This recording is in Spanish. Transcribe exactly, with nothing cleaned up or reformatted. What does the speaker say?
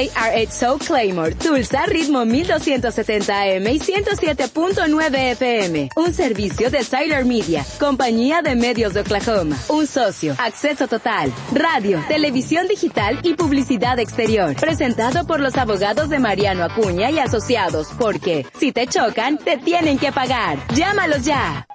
R H Show Claymore, Tulsa, ritmo mil doscientos setenta A M y ciento siete punto nueve F M. Un servicio de Siler Media, compañía de medios de Oklahoma. Un socio, acceso total, radio, televisión digital y publicidad exterior. Presentado por los abogados de Mariano Acuña y Asociados, porque si te chocan, te tienen que pagar. Llámalos ya.